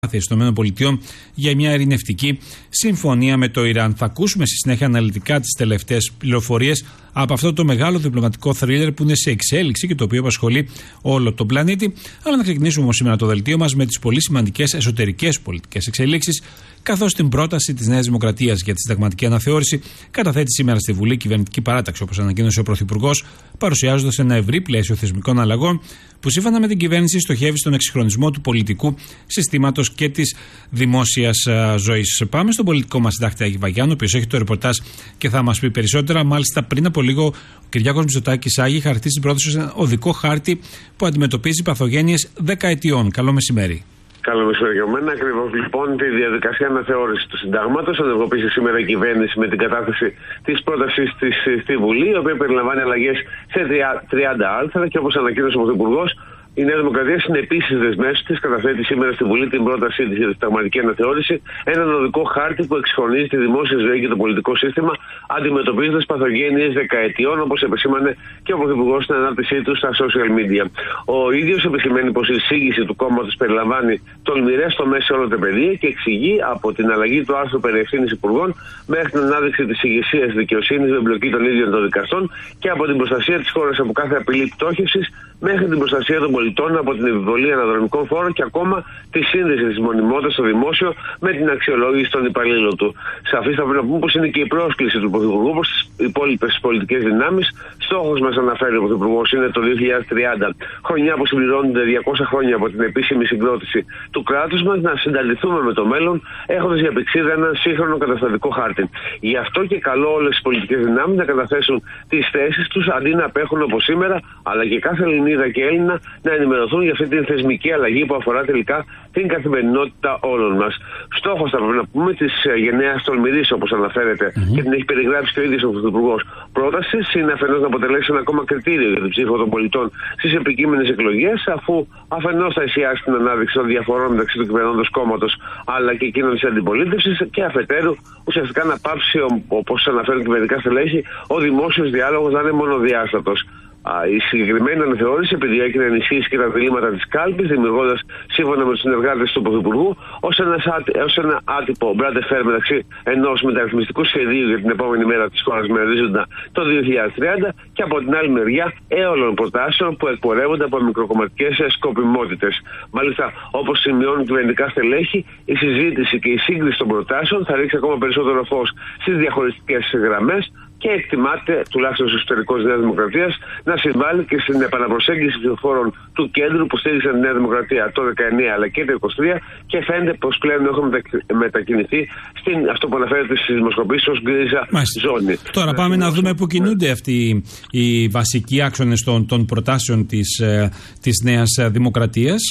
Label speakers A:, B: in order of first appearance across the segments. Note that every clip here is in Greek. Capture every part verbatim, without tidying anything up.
A: των ΗΠΑ για μια ειρηνευτική συμφωνία με το Ιράν. Θα ακούσουμε στη συνέχεια αναλυτικά τις τελευταίες πληροφορίες από αυτό το μεγάλο διπλωματικό θρίλερ που είναι σε εξέλιξη και το οποίο απασχολεί όλο τον πλανήτη. Αλλά να ξεκινήσουμε όμως σήμερα το δελτίο μας με τις πολύ σημαντικές εσωτερικές πολιτικές εξελίξεις, καθώς την πρόταση της Νέας Δημοκρατίας για τη συνταγματική αναθεώρηση καταθέτει σήμερα στη Βουλή κυβερνητική παράταξη, όπως ανακοίνωσε ο Πρωθυπουργός, παρουσιάζοντας ένα ευρύ πλαίσιο θεσμικών αλλαγών που σύμφωνα με την κυβέρνηση στοχεύει στον εξυγχρονισμό του πολιτικού συστήματος και της δημόσιας ζωής. Πάμε στον πολιτικό μας συντάκτη Άγη Βαγιάννου, ο οποίος έχει το ρεπορτάζ και θα μας πει περισσότερα. Μάλιστα, πριν από λίγο, ο Κυριάκος Μητσοτάκης Άγη χαρακτήρισε την πρόταση ως ένα οδικό χάρτη που αντιμετωπίζει παθογένειες δεκαετιών. Καλό μεσημέρι.
B: Καλό μεσημέρι για μένα. Ακριβώς λοιπόν τη διαδικασία αναθεώρησης του συντάγματος ενεργοποίησε σήμερα η κυβέρνηση με την κατάθεση της πρότασης της στη Βουλή, η οποία περιλαμβάνει αλλαγές σε τριάντα άρθρα και όπως ανακοίνωσε ο Πρωθυπουργός, η Νέα Δημοκρατία συνεπίσεις δεσμεύσεις της καταθέτει σήμερα στη Βουλή την πρότασή της για τη συνταγματική αναθεώρηση, έναν οδικό χάρτη που εξυγχρονίζει τη δημόσια ζωή και το πολιτικό σύστημα, αντιμετωπίζοντας παθογένειες δεκαετιών, όπως επεσήμανε και ο Πρωθυπουργός στην ανάρτησή του στα social media. Ο ίδιος επισημαίνει πως η εισήγηση του κόμματος περιλαμβάνει τολμηρές τομές σε όλο το πεδίο και εξηγεί από την αλλαγή του άρθρου περί ευθύνης υπουργών μέχρι την ανάδειξη της ηγεσίας δικαιοσύνης με εμπλοκή των ίδιων των δικαστών και από την προστασία της χώρας από κάθε απειλή πτώχευσης μέχρι την προστασία των πολιτών από την επιβολή αναδρομικών φόρων και ακόμα τη σύνδεση της μονιμότητας στο δημόσιο με την αξιολόγηση των υπαλλήλων του. Σαφής θα πρέπει να πούμε πως είναι και η πρόσκληση του Πρωθυπουργού προς τις υπόλοιπες πολιτικές δυνάμεις. Στόχος μας, αναφέρει ο Πρωθυπουργός, είναι το δύο χιλιάδες τριάντα, χρονιά που συμπληρώνονται διακόσια χρόνια από την επίσημη συγκρότηση του κράτους μας, να συνταληθούμε με το μέλλον, έχοντας για πηξίδα έναν σύγχρονο καταστατικό χάρτη. Γι' αυτό και καλώ όλες τις πολιτικές δυνάμεις να καταθέσουν τις θέσεις τους αντί να απέχουν όπως σήμερα, αλλά και κάθε Ελληνίδα και Έλληνα να ενημερωθούν για αυτή την θεσμική αλλαγή που αφορά τελικά την καθημερινότητα όλων μας. Στόχος, θα πρέπει να πούμε, της γενναίας τολμηρής, όπως αναφέρεται mm-hmm. και την έχει περιγράψει και ο ίδιος ο Πρωθυπουργός πρότασης, είναι αφενός να αποτελέσει ένα ακόμα κριτήριο για την ψήφο των πολιτών στις επικείμενες εκλογές, αφού αφενός θα εστιάσει την ανάδειξη των διαφορών μεταξύ του κυβερνώντος κόμματος αλλά και εκείνων της αντιπολίτευσης, και αφετέρου ουσιαστικά να πάψει, όπως αναφέρουν κυβερνητικά στελέχη, ο δημόσιος διάλογος να είναι μονοδιάστατος. Η συγκεκριμένη αναθεώρηση επιδιώκει να ενισχύσει και τα διλήμματα της κάλπης, δημιουργώντας σύμφωνα με τους συνεργάτες του Πρωθυπουργού ως, ως ένα άτυπο μπραντεφέρ μεταξύ ενός μεταρρυθμιστικού σχεδίου για την επόμενη μέρα της χώρας με ορίζοντα το δύο χιλιάδες τριάντα και από την άλλη μεριά έολων προτάσεων που εκπορεύονται από μικροκομματικές σκοπιμότητες. Μάλιστα, όπως σημειώνουν κυβερνητικά στελέχη, η συζήτηση και η σύγκριση των προτάσεων θα ρίξει ακόμα περισσότερο φως στις διαχωριστικές γραμμές και εκτιμάται, τουλάχιστον στο εσωτερικό της Νέας Δημοκρατίας, να συμβάλλει και στην επαναπροσέγγιση ψηφοφόρων του κέντρου που στήριξαν τη Νέα Δημοκρατία το δεκαεννιά αλλά και το είκοσι τρία και φαίνεται πως πλέον έχουμε μετακινηθεί στην, αυτό που αναφέρεται στις δημοσκοπήσεις, ως γκρίζα ζώνη. Τώρα
A: πάμε να δούμε πού κινούνται αυτοί οι βασικοί άξονες των, των προτάσεων της, της Νέας Δημοκρατίας.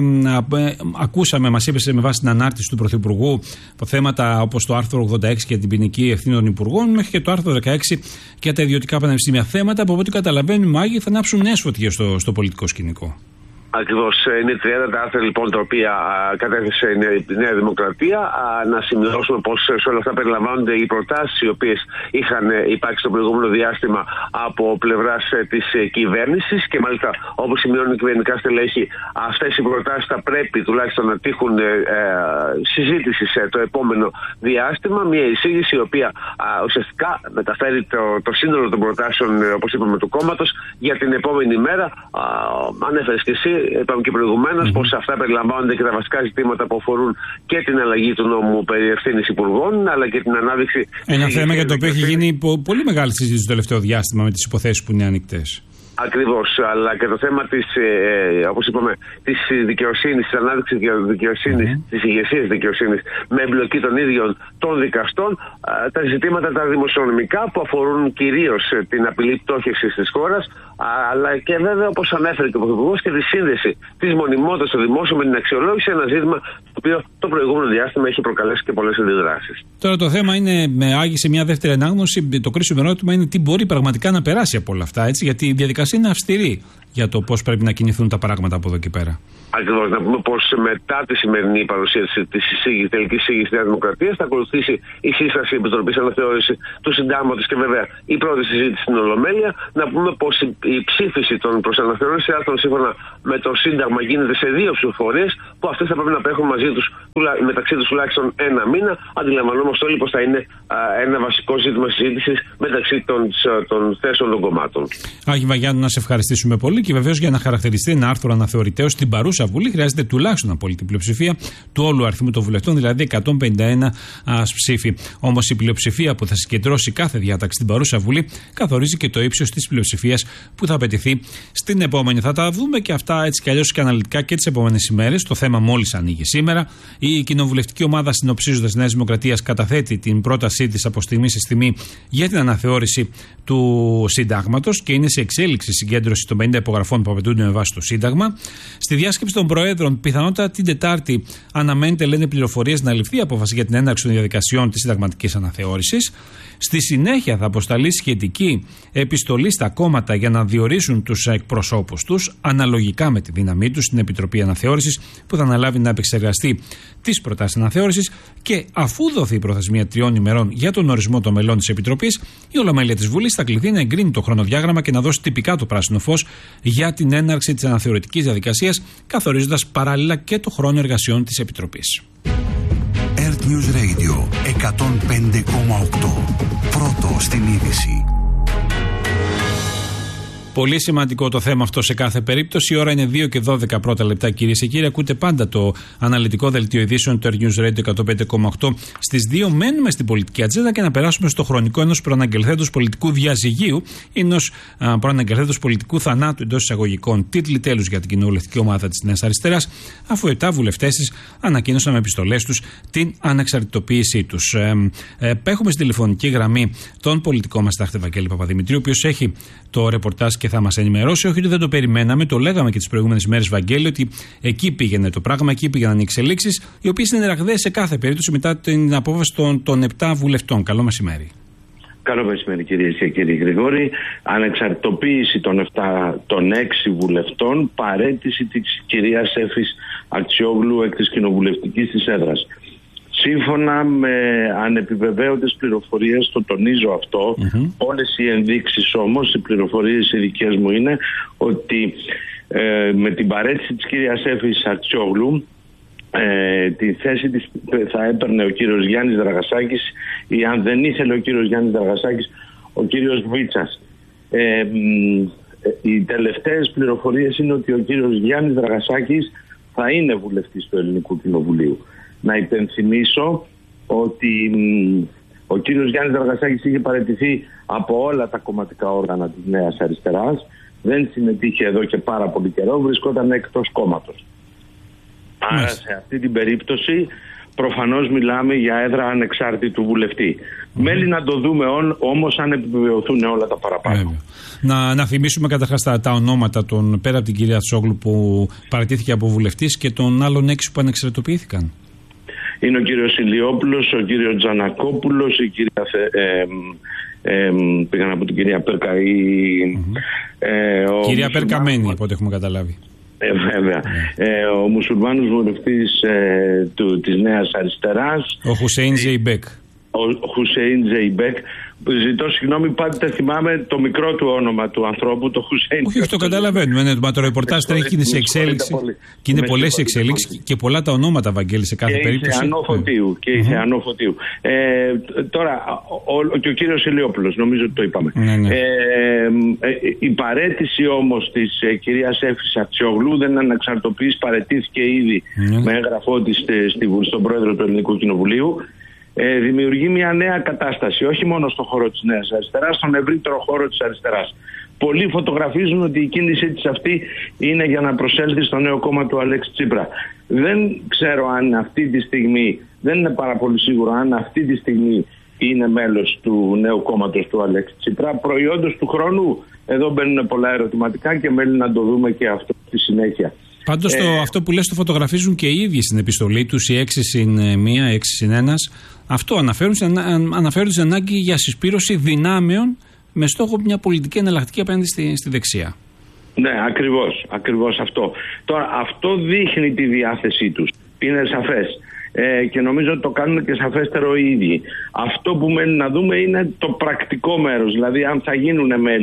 A: Ακούσαμε, μας είπε με βάση την ανάρτηση του Πρωθυπουργού θέματα όπως το άρθρο ογδόντα έξι και την ποινική ευθύνη των υπουργών, μέχρι και το άρθρο δεκαέξι και τα ιδιωτικά πανεπιστήμια, θέματα που από ό,τι καταλαβαίνουμε, Άγιοι, θα ανάψουν νέες φωτιές στο, στο πολιτικό σκηνικό.
B: Ακριβώς, είναι τριάντα τα άρθρα λοιπόν τα οποία κατέθεσε η Νέα Δημοκρατία. Α, να σημειώσουμε πως σε όλα αυτά περιλαμβάνονται οι προτάσεις οι οποίες είχαν υπάρξει στο προηγούμενο διάστημα από πλευράς της κυβέρνησης και μάλιστα, όπως σημειώνουν οι κυβερνητικά στελέχη, αυτές οι προτάσεις θα πρέπει τουλάχιστον να τύχουν ε, συζήτηση σε το επόμενο διάστημα. Μια εισήγηση η οποία α, ουσιαστικά μεταφέρει το, το σύνολο των προτάσεων, όπως είπαμε, του κόμματος για την επόμενη μέρα. Α, ανέφερες και εσύ, είπαμε και προηγουμένως, mm-hmm. πως αυτά περιλαμβάνονται και τα βασικά ζητήματα που αφορούν και την αλλαγή του νόμου περί ευθύνης υπουργών, αλλά και την ανάδειξη.
A: Ένα θέμα για το οποίο έχει γίνει πολύ μεγάλη συζήτηση το τελευταίο διάστημα με τις υποθέσεις που είναι ανοιχτές.
B: Ακριβώς, αλλά και το θέμα της, ε, όπως είπαμε, της δικαιοσύνης, της ανάδειξης δικαιοσύνης, mm-hmm. της ηγεσίας δικαιοσύνης με εμπλοκή των ίδιων των δικαστών, ε, τα ζητήματα τα δημοσιονομικά που αφορούν κυρίως ε, την απειλή πτώχευσης της χώρας, αλλά και βέβαια, όπως ανέφερε και ο Πρωθυπουργός, και τη σύνδεση της μονιμότητας στο δημόσιο με την αξιολόγηση, ένα ζήτημα το οποίο το προηγούμενο διάστημα έχει προκαλέσει και πολλές αντιδράσεις.
A: Τώρα το θέμα είναι, με Άγη, σε μια δεύτερη ανάγνωση, το κρίσιμο ερώτημα είναι τι μπορεί πραγματικά να περάσει από όλα αυτά, έτσι, γιατί η διαδικασία είναι αυστηρή για το πώς πρέπει να κινηθούν τα πράγματα από εδώ και πέρα.
B: Ακριβώς, να πούμε πως μετά τη σημερινή παρουσίαση της τελικής εισήγησης της Νέας Δημοκρατίας θα ακολουθήσει η σύσταση Επιτροπής Αναθεώρηση του Συντάγματος και βέβαια η πρώτη συζήτηση στην Ολομέλεια. Να πούμε πως η ψήφιση των προς αναθεώρηση άρθρων σύμφωνα με το Σύνταγμα γίνεται σε δύο ψηφοφορίες, που αυτές θα πρέπει να απέχουν μαζί τους, μεταξύ τους τουλάχιστον ένα μήνα. Αντιλαμβανόμαστε όλοι πως θα είναι α, ένα βασικό ζήτημα συζήτησης μεταξύ των, των θέσεων των κομμάτων.
A: Άγι Βαγιάννου, να σε ευχαριστήσουμε πολύ και βεβαίως για να χαρακτηριστεί ένα άρθρο αναθεωρητέως στην παρούσα Βουλή χρειάζεται τουλάχιστον απόλυτη πλειοψηφία του όλου αριθμού των βουλευτών, δηλαδή εκατόν πενήντα ένα ας, ψήφοι. Όμως η πλειοψηφία που θα συγκεντρώσει κάθε διάταξη στην παρούσα Βουλή καθορίζει και το ύψος της πλειοψηφίας που θα απαιτηθεί στην επόμενη. Θα τα δούμε και αυτά έτσι κι αλλιώς και αναλυτικά και τις επόμενες ημέρες. Το θέμα μόλις ανοίγει σήμερα. Η κοινοβουλευτική ομάδα συνοψίζοντας της Νέας Δημοκρατίας καταθέτει την πρότασή της από στιγμή σε στιγμή για την αναθεώρηση του Συντάγματος και είναι σε εξέλιξη συγκέντρωση των πενήντα υπογραφών που απαιτούνται με βάση το Σύνταγμα. Στη διάσκεψη των Προέδρων, πιθανότατα την Τετάρτη, αναμένεται, λένε πληροφορίες, να ληφθεί απόφαση για την έναρξη των διαδικασιών της συνταγματικής αναθεώρησης. Στη συνέχεια θα αποσταλεί σχετική επιστολή στα κόμματα για να διορίσουν τους εκπροσώπους τους, αναλογικά με τη δύναμή τους, στην Επιτροπή Αναθεώρησης, που θα αναλάβει να επεξεργαστεί τις προτάσεις αναθεώρησης, και αφού δοθεί η προθεσμία τριών ημερών για τον ορισμό των μελών της Επιτροπής, η Ολομέλεια της Βουλής θα κληθεί να εγκρίνει το χρονοδιάγραμμα και να δώσει τυπικά το πράσινο φως για την έναρξη της αναθεωρητικής διαδικασίας, καθορίζοντας παράλληλα και το χρόνο εργασιών της Επιτροπής.
C: Earth News Radio εκατόν πέντε κόμμα οκτώ. Πρώτο στην είδηση.
A: Πολύ σημαντικό το θέμα αυτό σε κάθε περίπτωση. Η ώρα είναι δύο και δώδεκα πρώτα λεπτά, κυρίες και κύριοι. Ακούτε πάντα το αναλυτικό δελτίο ειδήσεων του Earth News Radio εκατόν πέντε κόμμα οκτώ. Στις δύο μένουμε στην πολιτική ατζέντα και να περάσουμε στο χρονικό ενός προαναγγελθέντος πολιτικού διαζυγίου, ενός προαναγγελθέντος πολιτικού θανάτου εντός εισαγωγικών. Τίτλοι τέλους για την κοινοβουλευτική ομάδα της Νέας Αριστεράς, αφού επτά βουλευτές της ανακοίνωσαν με επιστολές τους την ανεξαρτητοποίησή τους. Ε, ε, έχουμε στη τηλεφωνική γραμμή τον πολιτικό μας τάχτη Βαγγέλη Παπαδημητρίου, ο οποίος έχει το ρεπορτάζ και θα μας ενημερώσει. Όχι ότι δεν το περιμέναμε, το λέγαμε και τις προηγούμενες μέρες, Βαγγέλη, ότι εκεί πήγαινε το πράγμα, εκεί πήγαιναν οι εξελίξεις, οι οποίες είναι ραγδαίες σε κάθε περίπτωση μετά την απόφαση των, των επτά βουλευτών. Καλό μεσημέρι.
D: Καλό μεσημέρι, κυρίες και κύριοι. Γρηγόρη, ανεξαρτητοποίηση των, επτά, των έξι βουλευτών, παραίτηση της κυρίας Εύης Αξιόγλου εκ της κοινοβουλευτικής της έδρας. Σύμφωνα με ανεπιβεβαίωτες πληροφορίες, το τονίζω αυτό, mm-hmm. όλες οι ενδείξεις όμως, οι πληροφορίες οι δικές μου είναι ότι ε, με την παρέτηση της κυρίας Εύης Αξιόγλου ε, τη θέση της θα έπαιρνε ο κύριος Γιάννης Δραγασάκης, ή αν δεν ήθελε ο κύριος Γιάννης Δραγασάκης, ο κύριος Βίτσας. Ε, ε, οι τελευταίες πληροφορίες είναι ότι ο κύριος Γιάννης Δραγασάκης θα είναι βουλευτής του Ελληνικού Κοινοβουλίου. Να υπενθυμίσω ότι μ, ο κύριος Γιάννης Δραγασάκης είχε παραιτηθεί από όλα τα κομματικά όργανα της Νέας Αριστεράς, δεν συμμετείχε εδώ και πάρα πολύ καιρό, βρισκόταν εκτός κόμματος. Άρα σε αυτή την περίπτωση προφανώς μιλάμε για έδρα ανεξάρτητου βουλευτή. Mm. Μέλη να το δούμε όμως αν επιβεβαιωθούν όλα τα παραπάνω.
A: Να, να θυμίσουμε καταρχάς τα, τα ονόματα των, πέρα από την κυρία Αξιόγλου που παραιτήθηκε από βουλευτής, και των άλλων έξι που ανεξαρτητοποιήθηκαν.
D: Είναι ο κύριος Ηλιόπουλος, ο κύριος Τζανακόπουλος, η κυρία Θε, ε, ε, πήγαν από την κυρία Πέρκα η,
A: mm-hmm. ε, ο
D: κυρία
A: Πέρκαμένη, από ό,τι έχουμε καταλάβει.
D: Ε, βέβαια. Mm-hmm. Ε, ο μουσουλμάνος βουλευτής ε, του, της Νέας Αριστεράς,
A: ο Χουσέιν Ζεϊμπέκ.
D: Ο Χουσέιν Ζεϊμπέκ. Ζητώ συγγνώμη, πάντα θυμάμαι το μικρό του όνομα του ανθρώπου, το Χουσέιν.
A: Όχι, αυτό καταλαβαίνουμε. Ναι, το ρεπορτάζ τρέχει και είναι σε εξέλιξη. Και είναι πολλές εξελίξεις και πολλά τα ονόματα, Βαγγέλη, σε κάθε
D: και
A: περίπτωση.
D: Θεανό Φωτίου. Και η Θεανό Φωτίου. Ε, τώρα, ο, και ο κύριος Ηλιόπουλος, νομίζω ότι το είπαμε.
A: Ναι, ναι.
D: Ε, ε, η παρέτηση όμως της ε, κυρίας Εύης Αξιόγλου δεν αναξαρτοποιείς, παρετήθηκε ήδη ναι. με έγγραφό της στον πρόεδρο του Ελληνικού Κοινοβουλίου. Ε, δημιουργεί μια νέα κατάσταση, όχι μόνο στον χώρο της Νέας Αριστεράς, στον ευρύτερο χώρο της αριστεράς. Πολλοί φωτογραφίζουν ότι η κίνησή της αυτή είναι για να προσέλθει στο νέο κόμμα του Αλέξη Τσίπρα. Δεν ξέρω αν αυτή τη στιγμή, δεν είναι πάρα πολύ σίγουρο αν αυτή τη στιγμή είναι μέλος του νέου κόμματος του Αλέξη Τσίπρα. Προϊόντος του χρόνου, εδώ μπαίνουν πολλά ερωτηματικά και μένει να το δούμε και αυτό στη συνέχεια.
A: Πάντως ε, το, αυτό που λες το φωτογραφίζουν και οι ίδιοι στην επιστολή τους, οι έξι συν μία, έξι συν ένα. Αυτό αναφέρουν, αναφέρουν στην ανάγκη για συσπήρωση δυνάμεων με στόχο μια πολιτική εναλλακτική απέναντι στη, στη δεξιά.
D: Ναι, ακριβώς, ακριβώς αυτό. Τώρα, αυτό δείχνει τη διάθεσή τους. Είναι σαφές. Ε, και νομίζω ότι το κάνουν και σαφέστερο οι ίδιοι. Αυτό που μένει να δούμε είναι το πρακτικό μέρος, δηλαδή αν θα γίνουν μέλη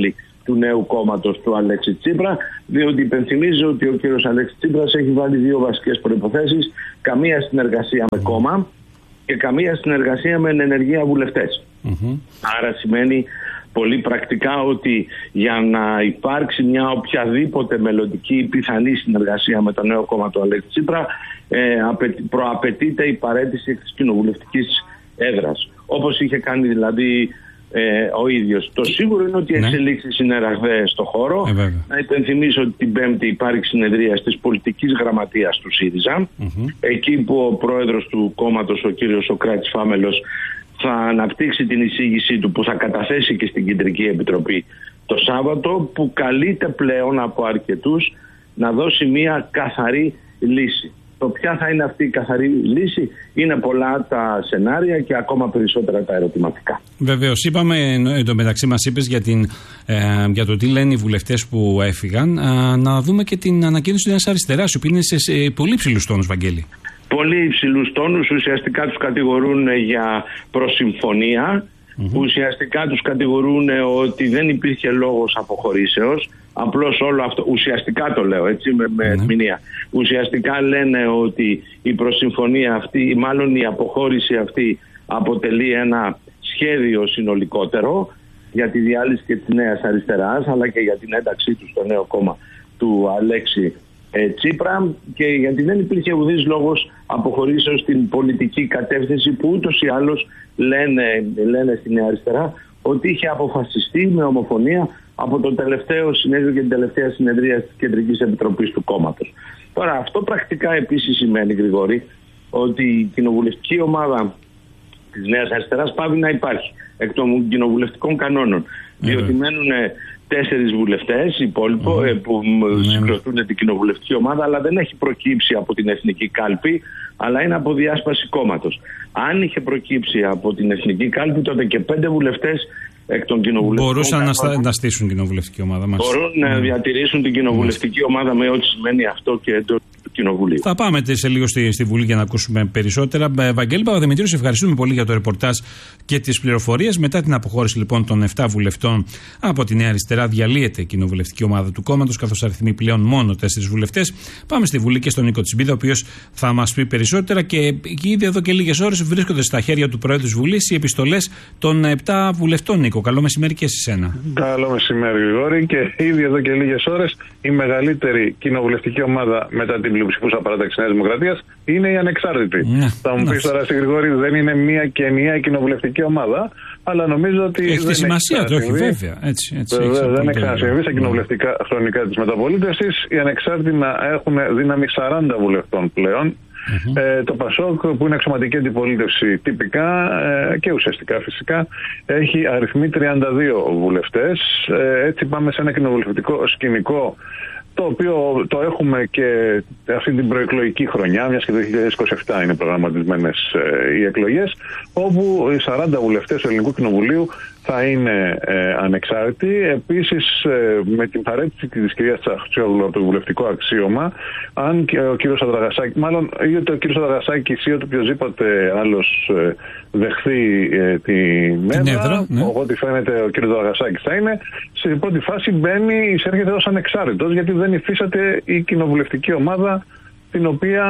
D: του νέου κόμματος του Αλέξη Τσίπρα, διότι υπενθυμίζω ότι ο κύριος Αλέξη Τσίπρας έχει βάλει δύο βασικές προϋποθέσεις: καμία συνεργασία με κόμμα και καμία συνεργασία με ενεργεία βουλευτές. Mm-hmm. Άρα σημαίνει πολύ πρακτικά ότι για να υπάρξει μια οποιαδήποτε μελλοντική πιθανή συνεργασία με το νέο κόμμα του Αλέξη Τσίπρα, ε, προαπαιτείται η παραίτηση της κοινοβουλευτικής έδρας, όπως είχε κάνει δηλαδή ε, ο ίδιος. Το σίγουρο είναι ότι οι εξελίξεις είναι ραγδαίες στο χώρο. Ε, να υπενθυμίσω ότι την Πέμπτη υπάρχει συνεδρία της πολιτικής γραμματείας του ΣΥΡΙΖΑ, mm-hmm. εκεί που ο πρόεδρος του κόμματος, ο κύριος Σοκράτης Φάμελος, θα αναπτύξει την εισήγησή του, που θα καταθέσει και στην Κεντρική Επιτροπή το Σάββατο, που καλείται πλέον από αρκετούς να δώσει μια καθαρή λύση. Το ποια θα είναι αυτή η καθαρή λύση, είναι πολλά τα σενάρια και ακόμα περισσότερα τα ερωτηματικά.
A: Βεβαίως, είπαμε, εν τω μεταξύ μας είπες για, την, ε, για το τι λένε οι βουλευτές που έφυγαν, ε, να δούμε και την ανακοίνωση της Αριστεράς, που είναι σε, σε πολύ ψηλούς τόνους, Βαγγέλη.
D: Πολύ υψηλούς τόνους, ουσιαστικά τους κατηγορούν για προσυμφωνία, mm-hmm. ουσιαστικά τους κατηγορούν ότι δεν υπήρχε λόγος αποχωρήσεως, απλώς όλο αυτό, ουσιαστικά το λέω έτσι με, με mm-hmm. ερμηνεία, ουσιαστικά λένε ότι η προσυμφωνία αυτή, μάλλον η αποχώρηση αυτή αποτελεί ένα σχέδιο συνολικότερο για τη διάλυση και της Νέας Αριστεράς, αλλά και για την ένταξή του στο νέο κόμμα του Αλέξη ε, Τσίπρα, και γιατί δεν υπήρχε ουδής λόγος αποχωρήσεως στην πολιτική κατεύθυνση που ούτως ή άλλως λένε, λένε στη Νέα Αριστερά ότι είχε αποφασιστεί με ομοφωνία από το τελευταίο συνέδριο και την τελευταία συνεδρία της Κεντρικής Επιτροπής του κόμματος. Τώρα, αυτό πρακτικά επίσης σημαίνει, Γρηγόρη, ότι η κοινοβουλευτική ομάδα της Νέας Αριστεράς πάβει να υπάρχει εκ των κοινοβουλευτικών κανόνων. Mm-hmm. Διότι μένουν τέσσερις βουλευτές υπόλοιπο mm-hmm. που mm-hmm. συγκροτούν την κοινοβουλευτική ομάδα, αλλά δεν έχει προκύψει από την Εθνική Κάλπη, αλλά είναι από διάσπαση κόμματος. Αν είχε προκύψει από την Εθνική Κάλπη, τότε και πέντε βουλευτές εκ των κοινοβουλευτικών
A: μπορούσαν κανόνων, να, να στήσουν κοινοβουλευτική ομάδα.
D: Μπορούν mm. να διατηρήσουν την κοινοβουλευτική mm. ομάδα με ό,τι σημαίνει αυτό και εντός του Κοινοβουλίου.
A: Θα πάμε σε λίγο στη, στη Βουλή για να ακούσουμε περισσότερα. Βαγγέλη Παπαδημητρίου, σε ευχαριστούμε πολύ για το ρεπορτάζ και τις πληροφορίες. Μετά την αποχώρηση λοιπόν των επτά βουλευτών από τη Νέα Αριστερά, διαλύεται η κοινοβουλευτική ομάδα του κόμματος, καθώς αριθμεί πλέον μόνο τέσσερις βουλευτές. Πάμε στη Βουλή και στον Νίκο Τσιμπίδα, ο οποίος θα μας πει περισσότερα, και ήδη εδώ και λίγες ώρες βρίσκονται στα χέρια του Προέδρου της Βουλής οι επιστολές των επτά βουλευτών. Νίκο, καλό μεσημέρι και σε εσένα.
E: Καλό μεσημέρι, Γρηγόρη. Και ήδη εδώ και λίγες ώρες η μεγαλύτερη κοινοβουλευτική ομάδα μετά την πλειοψηφούσα παράταξη Νέας Δημοκρατίας είναι η Ανεξάρτητη. Ναι, θα μου πεις τώρα, Γρηγόρη, δεν είναι μία και ενιαία κοινοβουλευτική ομάδα, αλλά νομίζω ότι.
A: Έχει τη σημασία του, όχι, βέβαια. Έτσι, έτσι,
E: βέβαια δεν έχει ξανασυμβεί στα κοινοβουλευτικά χρονικά της μεταπολίτευσης. Οι Ανεξάρτητοι να έχουν δύναμη σαράντα βουλευτών πλέον. Mm-hmm. Ε, το ΠΑΣΟΚ, που είναι αξιωματική αντιπολίτευση τυπικά ε, και ουσιαστικά φυσικά, έχει αριθμεί τριάντα δύο βουλευτές. Ε, έτσι πάμε σε ένα κοινοβουλευτικό σκηνικό, το οποίο το έχουμε και αυτή την προεκλογική χρονιά, μιας και το δύο χιλιάδες είκοσι επτά είναι προγραμματισμένες ε, οι εκλογές, όπου οι σαράντα βουλευτές του Ελληνικού Κοινοβουλίου θα είναι ε, ανεξάρτητοι. Επίσης, ε, με την παρέτηση της κυρίας Τσαχτσιόγλου από το βουλευτικό αξίωμα, αν και ο κύριος Σαδραγασάκης, μάλλον είτε ο κύριος Σαδραγασάκης ή οποιοδήποτε άλλος ε, δεχθεί ε, την έδρα, ναι. Ό,τι φαίνεται ο κύριος Σαδραγασάκης θα είναι, σε πρώτη φάση μπαίνει, εισέρχεται ως ανεξάρτητος, γιατί δεν υφίσταται η κοινοβουλευτική ομάδα την οποία,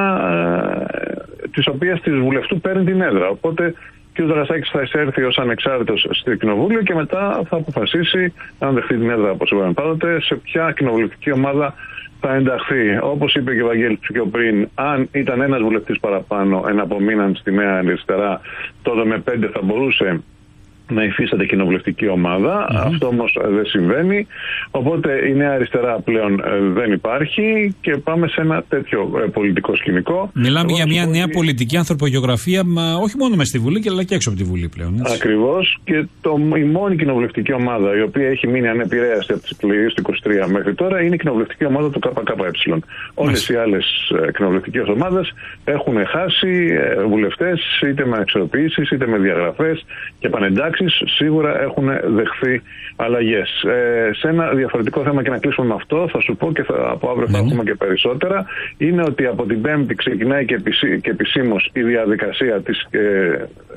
E: ε, της οποίας της βουλευτού παίρνει την έδρα. Οπότε ο κ. Δραγασάκης θα εισέρθει ως ανεξάρτητος στο Κοινοβούλιο και μετά θα αποφασίσει, αν δεχτεί την έδρα όπως είπαμε πάντοτε, σε ποια κοινοβουλευτική ομάδα θα ενταχθεί. Όπως είπε και ο Βαγγέλης πιο πριν, αν ήταν ένας βουλευτής παραπάνω εναπομείναν στη Νέα Αριστερά, τότε με πέντε θα μπορούσε να υφίσταται κοινοβουλευτική ομάδα. Mm-hmm. Αυτό όμως δεν συμβαίνει. Οπότε η Νέα Αριστερά πλέον ε, δεν υπάρχει και πάμε σε ένα τέτοιο ε, πολιτικό σκηνικό.
A: Μιλάμε Εγώ για μια νέα ότι... πολιτική ανθρωπογεωγραφία, μα όχι μόνο μες στη Βουλή, αλλά και έξω από τη Βουλή πλέον. Έτσι.
E: Ακριβώς. Και το, η μόνη κοινοβουλευτική ομάδα η οποία έχει μείνει ανεπηρέαστη από τις εκλογές του είκοσι τρία μέχρι τώρα είναι η κοινοβουλευτική ομάδα του ΚΚΕ. Όλες οι άλλες ε, κοινοβουλευτικές ομάδες έχουν χάσει ε, βουλευτές, είτε με αξιοποιήσεις είτε με διαγραφές και επανεντάξεις. Σίγουρα έχουν δεχθεί αλλαγές. Ε, σε ένα διαφορετικό θέμα, και να κλείσουμε με αυτό, θα σου πω και θα, από αύριο θα έχουμε και περισσότερα, είναι ότι από την Πέμπτη ξεκινάει και, επισή, και επισήμως η διαδικασία της, ε,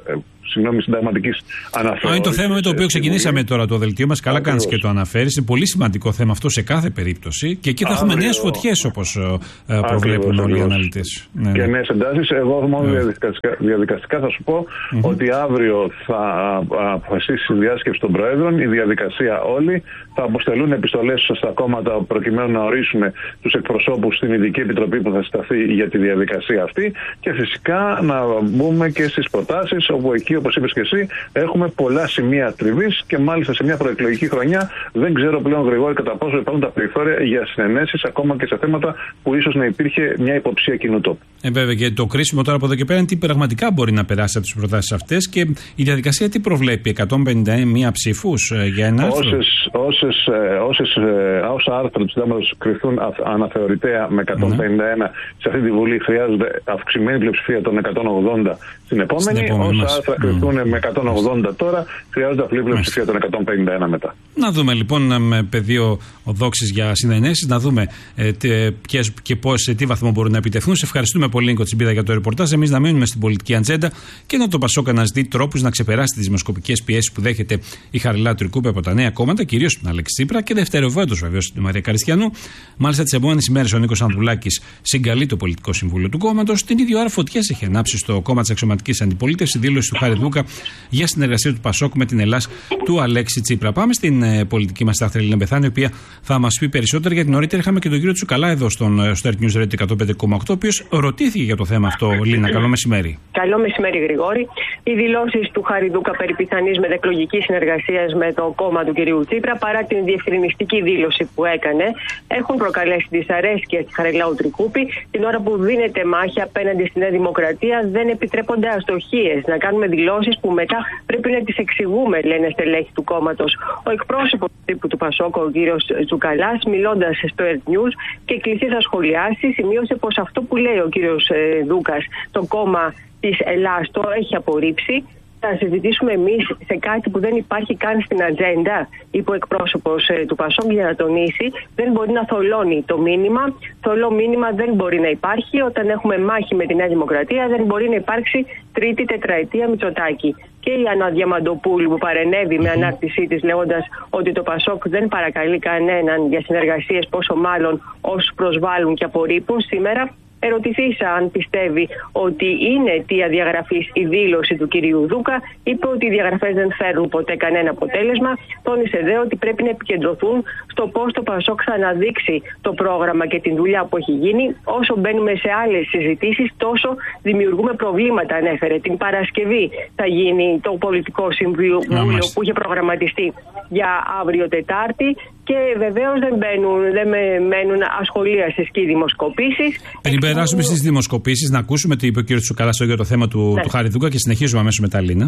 E: συγγνώμη, συνταγματικής αναθεώρησης.
A: Είναι το θέμα με το οποίο ξεκινήσαμε τώρα το δελτίο μας. Καλά κάνεις και το αναφέρεις. Είναι πολύ σημαντικό θέμα αυτό σε κάθε περίπτωση. Και εκεί θα έχουμε νέες φωτιές, όπως προβλέπουν όλοι οι αναλυτές.
E: Ναι, και νέες εντάσεις. Εγώ μόνο διαδικαστικά, διαδικαστικά θα σου πω mm-hmm. ότι αύριο θα αποφασίσει η διάσκεψη των Προέδρων. Η διαδικασία όλη θα αποστελούν επιστολές στα κόμματα προκειμένου να ορίσουν τους εκπροσώπους στην Ειδική Επιτροπή που θα συσταθεί για τη διαδικασία αυτή. Και φυσικά να μπούμε και στις προτάσεις, όπου εκεί, όπως είπες και εσύ, έχουμε πολλά σημεία τριβής και μάλιστα σε μια προεκλογική χρονιά δεν ξέρω πλέον, Γρηγόρη, κατά πόσο υπάρχουν τα περιθώρια για συνενέσεις, ακόμα και σε θέματα που ίσως να υπήρχε μια υποψία κοινού τόπου.
A: Ε, βέβαια, και το κρίσιμο τώρα από εδώ και πέρα είναι τι πραγματικά μπορεί να περάσει από τις προτάσεις αυτές και η διαδικασία τι προβλέπει, εκατόν πενήντα ένα ψήφους για ένα άρθρο.
E: Όσες, όσες, όσες, όσα άρθρα του συντάγματος κρυφθούν αναθεωρητέα με εκατόν πενήντα ένα mm. σε αυτή τη Βουλή χρειάζονται αυξημένη πλειοψηφία των εκατόν ογδόντα στην επόμενη. Στην επόμενη όσα άρθρα κρυφθούν mm. με εκατόν ογδόντα τώρα χρειάζονται απλή πλειοψηφία των εκατόν πενήντα ένα μετά.
A: Να δούμε λοιπόν με πεδίο οδόξης για συνενέσεις, να δούμε ε, ποιες και πώς, σε τι βαθμό μπορούν να επιτευχθούν. Σε ευχαριστούμε πολύ, Νίκο Τσιμπίδα, για το ρεπορτάζ. Εμείς να μείνουμε στην πολιτική ατζέντα και να το Πασόκ αναζητεί τρόπους να ξεπεράσει τις δημοσκοπικές πιέσεις που δέχεται η Χαριλάου Τρικούπη από τα νέα κόμματα, κυρίως την Αλέξη Τσίπρα και δευτεροβόητος βεβαίως την Μαρία Καριστιανού. Μάλιστα, τις επόμενες ημέρες ο Νίκος Ανδρουλάκης συγκαλεί το πολιτικό συμβούλιο του κόμματος. Την ίδια ώρα φωτιές έχει ανάψει στο κόμμα της αξιωματικής αντιπολίτευσης η δήλωση του Χάρη Δούκα για συνεργασία του Πασόκ με την Ελλάς του Αλέξη Τσίπρα. Πάμε στην ε, πολιτική μας τάχτη Ελίνα Μπεθάνη, η οποία θα μας πει περισσότερα, γιατί νωρίτερα είχαμε και τον κύριο Τσουκαλά εδώ στον, στο Earth News Radio εκατόν πέντε κόμμα οκτώ, ο οποίος ρωτήθηκε για το θέμα αυτό. Λίνα, καλό μεσημέρι.
F: Καλό μεσημέρι, Γρηγόρη. Οι δηλώσεις του Χάρη Δούκα περί πιθανής μετεκλογικής συνεργασίας με το κόμμα του κυρίου Τσίπρα, παρά την διευκρινιστική δήλωση που έκανε, έχουν προκαλέσει δυσαρέσκεια στη Χαριλάου Τρικούπη. Την ώρα που δίνεται μάχη απέναντι στη Νέα Δημοκρατία, δεν επιτρέπονται αστοχίες. Να κάνουμε δηλώσεις που μετά πρέπει να τις εξηγούμε, λένε στελέχη του κόμματος. Ο εκπρόσωπος τύπου του Πασόκ, ο κύριος Τσουκαλάς, μιλώντας στο Earth News και κλειστή στα σχολιάσει, σημείωσε πως αυτό που λέει ο κύριος Δούκας, το κόμμα της Ελλάς, το έχει απορρίψει. Θα συζητήσουμε εμείς σε κάτι που δεν υπάρχει καν στην ατζέντα, είπε ο εκπρόσωπος ε, του Πασόκ, για να τονίσει. Δεν μπορεί να θολώνει το μήνυμα. Θολό μήνυμα δεν μπορεί να υπάρχει. Όταν έχουμε μάχη με τη Νέα Δημοκρατία, δεν μπορεί να υπάρξει τρίτη τετραετία Μητσοτάκη. Και η Άννα Διαμαντοπούλου, που παρενέβη με ανάρτησή της λέγοντας ότι το Πασόκ δεν παρακαλεί κανέναν για συνεργασίες, πόσο μάλλον όσους προσβάλλουν και απορρίπουν, σήμερα ερωτηθήσα αν πιστεύει ότι είναι αιτία διαγραφής η δήλωση του κυρίου Δούκα, είπε ότι οι διαγραφές δεν φέρνουν ποτέ κανένα αποτέλεσμα. Τόνισε δε ότι πρέπει να επικεντρωθούν στο πώς το Πασόκ θα αναδείξει το πρόγραμμα και την δουλειά που έχει γίνει. Όσο μπαίνουμε σε άλλες συζητήσεις, τόσο δημιουργούμε προβλήματα, ανέφερε. Την Παρασκευή θα γίνει το πολιτικό συμβούλιο που είχε προγραμματιστεί για αύριο Τετάρτη. Και βεβαίως δεν, δεν μένουν ασχολίαστες και οι δημοσκοπήσεις.
A: Πριν περάσουμε στις δημοσκοπήσεις, να ακούσουμε τι είπε ο κ. Τσουκαλάς για το θέμα του, ναι. του Χάρη Δούκα και συνεχίζουμε αμέσως με τα Λίνα.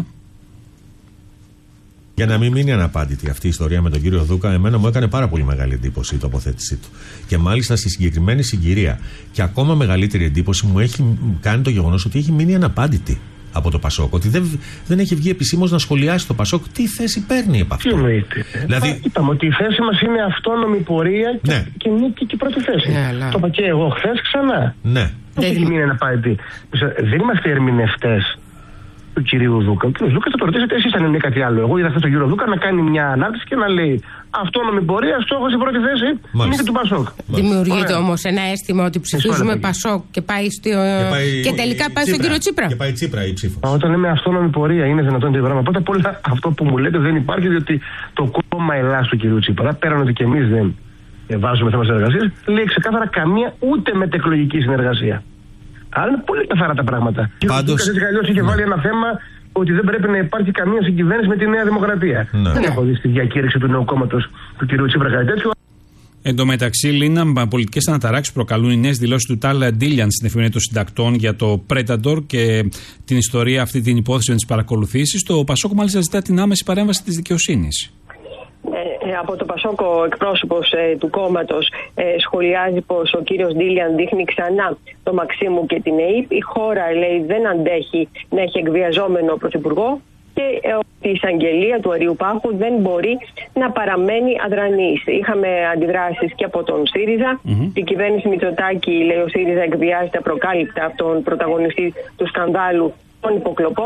G: Για να μην μείνει αναπάντητη αυτή η ιστορία με τον κύριο Δούκα, εμένα μου έκανε πάρα πολύ μεγάλη εντύπωση η τοποθέτησή του. Και μάλιστα στη συγκεκριμένη συγκυρία. Και ακόμα μεγαλύτερη εντύπωση μου έχει κάνει το γεγονός ότι έχει μείνει αναπάντητη από το Πασόκ. Ότι δεν, δεν έχει βγει επισήμως να σχολιάσει το Πασόκ τι θέση παίρνει από αυτό.
H: Τι εννοείται.
G: Δηλαδή...
H: Είπαμε ότι η θέση μας είναι αυτόνομη πορεία και,
G: ναι.
H: και νίκη και πρώτη θέση.
G: Ναι, αλλά...
H: Το είπα και εγώ χθες ξανά.
G: Ναι.
H: Δεν έχει μείνει αναπάντητη. Δεν είμαστε ερμηνευτές του κυρίου Δούκα. Ο κύριος Δούκα θα το ρωτήσετε εσείς αν είναι κάτι άλλο. Εγώ είδα χθες τον κύριο Δούκα να κάνει μια ανάρτηση και να λέει αυτόνομη πορεία, στόχος η πρώτη θέση είναι του Πασόκ.
I: Δημιουργείται όμως ένα αίσθημα ότι ψηφίζουμε Πασόκ και πάει στο. Και, πάει και τελικά πάει στον κύριο Τσίπρα.
G: Και πάει Τσίπρα η ψήφο.
H: Όταν λέμε αυτόνομη πορεία, είναι δυνατόν το πράγμα. Πρώτα απ' όλα αυτό που μου λέτε δεν υπάρχει, διότι το κόμμα Ελλάς του κυρίου Τσίπρα, πέραν ότι και εμείς δεν βάζουμε θέμα συνεργασίας, λέει ξεκάθαρα καμία ούτε μετεκλογική συνεργασία. Άρα είναι πολύ καθαρά τα πράγματα.
G: Πάντως...
H: Και ο κ. είχε βάλει ένα θέμα ότι δεν πρέπει να υπάρχει καμία συγκυβέρνηση με τη Νέα Δημοκρατία. Ναι. Δεν έχω δει στη διακήρυξη του νέου κόμματος του κ. Τσίπρα κάτι τέτοιο.
A: Εν τω μεταξύ, Λίνα, πολιτικές αναταράξεις προκαλούν οι νέες δηλώσεις του Τάλ Ντίλιαν στην εφημερίδα των συντακτών για το Predator και την ιστορία, αυτή την υπόθεση με τις παρακολουθήσεις. Το Πασόκ μάλιστα ζητά την άμεση παρέμβαση της δικαιοσύνης.
F: Ε, από το Πασόκ ο εκπρόσωπος ε, του κόμματος ε, σχολιάζει πως ο κύριος Ντίλιαν δείχνει ξανά το Μαξίμου και την ΕΥΠ. Η χώρα, λέει, δεν αντέχει να έχει εκβιαζόμενο πρωθυπουργό και ε, η εισαγγελία του Αριού Πάχου δεν μπορεί να παραμένει αδρανής. Είχαμε αντιδράσεις και από τον ΣΥΡΙΖΑ. Mm-hmm. Η κυβέρνηση Μητσοτάκη, λέει, ο ΣΥΡΙΖΑ εκβιάζεται απροκάλυπτα από τον πρωταγωνιστή του σκανδάλου των υποκλοπών.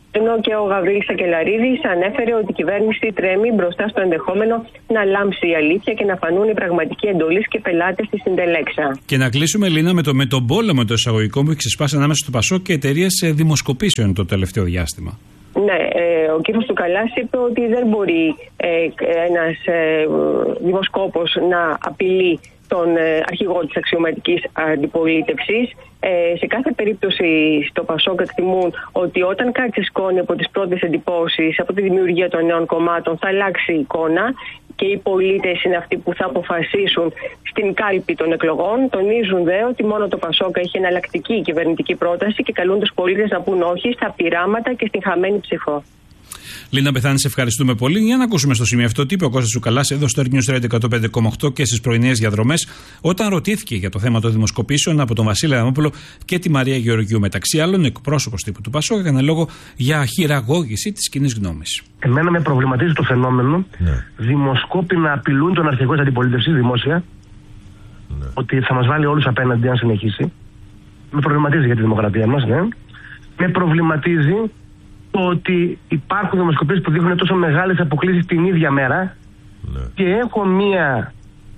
F: Ενώ και ο Γαβρίλης Σακελαρίδης ανέφερε ότι η κυβέρνηση τρέμει μπροστά στο ενδεχόμενο να λάμψει η αλήθεια και να φανούν οι πραγματικοί εντολείς και πελάτες της Συντελέξα.
A: Και να κλείσουμε, Λίνα, με, το, με τον πόλεμο των εισαγωγικών που έχει ξεσπάσει ανάμεσα στο Πασόκ και εταιρείες δημοσκοπήσεων το τελευταίο διάστημα.
F: Ναι, ε, ο κύριος Τσουκαλάς είπε ότι δεν μπορεί ε, ένας ε, δημοσκόπος να απειλεί τον ε, αρχηγό της αξιωματικής αντιπολίτευσης. Ε, σε κάθε περίπτωση στο Πασόκ εκτιμούν ότι όταν κάτι ξεσκώνει από τις πρώτες εντυπώσεις, από τη δημιουργία των νέων κομμάτων, θα αλλάξει η εικόνα και οι πολίτες είναι αυτοί που θα αποφασίσουν στην κάλπη των εκλογών. Τονίζουν δε ότι μόνο το Πασόκ έχει εναλλακτική κυβερνητική πρόταση και καλούν τους πολίτες να πούν όχι στα πειράματα και στην χαμένη ψηφό.
A: Λίνα Πεθάνη, σε ευχαριστούμε πολύ. Για να ακούσουμε στο σημείο αυτό τι είπε ο Κώστας Τσουκαλάς εδώ στο News Radio εκατόν πέντε κόμμα οκτώ και στις πρωινές διαδρομές, όταν ρωτήθηκε για το θέμα των δημοσκοπήσεων από τον Βασίλη Αδαμόπουλο και τη Μαρία Γεωργιού. Μεταξύ άλλων, εκπρόσωπος τύπου του Πασόκ έκανε λόγο για χειραγώγηση της κοινής γνώμης.
H: Εμένα με προβληματίζει το φαινόμενο ναι. δημοσκόποι να απειλούν τον αρχηγό της αντιπολίτευσης δημόσια, ναι. ότι θα μας βάλει όλους απέναντι αν συνεχίσει. Με προβληματίζει για τη δημοκρατία μας, ναι. Με προβληματίζει το ότι υπάρχουν δημοσκοπήσεις που δείχνουν τόσο μεγάλες αποκλίσεις την ίδια μέρα ναι. και έχω μία